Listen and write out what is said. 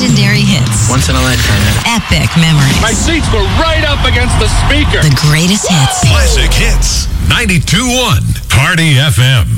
Legendary hits. Once in a lifetime. Epic memories. My seats were right up against the speaker. The greatest hits. Classic Hits. 92.1 Party FM.